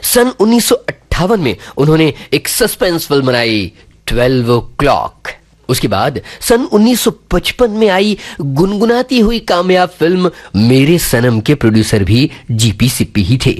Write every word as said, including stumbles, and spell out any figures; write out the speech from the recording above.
सन उन्नीस सौ अट्ठावन में उन्होंने एक सस्पेंस फिल्म बनाई, ट्वेल्व ओ क्लॉक। उसके बाद सन उन्नीस सौ पचपन में आई गुनगुनाती हुई कामयाब फिल्म मेरे सनम के प्रोड्यूसर भी जीपी सिप्पी ही थे।